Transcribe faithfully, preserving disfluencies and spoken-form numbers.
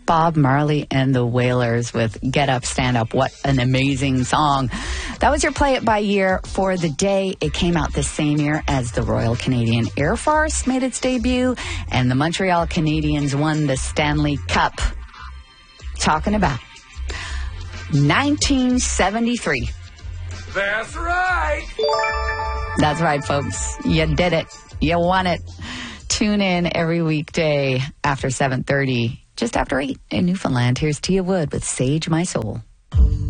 Bob Marley and the Wailers with Get Up, Stand Up. What an amazing song. That was your Play It By Year for the day. It came out the same year as the Royal Canadian Air Force made its debut, and the Montreal Canadiens won the Stanley Cup. Talking about nineteen seventy-three. That's right. That's right, folks. You did it. You won it. Tune in every weekday after seven thirty, just after eight in Newfoundland. Here's Tia Wood with Sage My Soul.